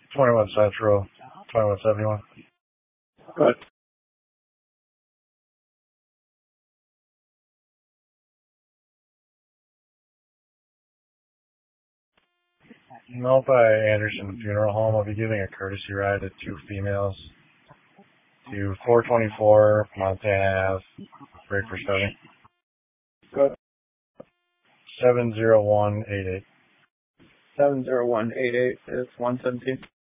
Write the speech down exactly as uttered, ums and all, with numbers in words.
twenty-one Central, twenty-one seventy-one. Good. No, by Anderson Funeral Home. I'll be giving a courtesy ride to two females to four twenty-four Montana Ave, break for seven. Good. seven zero one eight eight. seven zero one eight eight is one seventeen.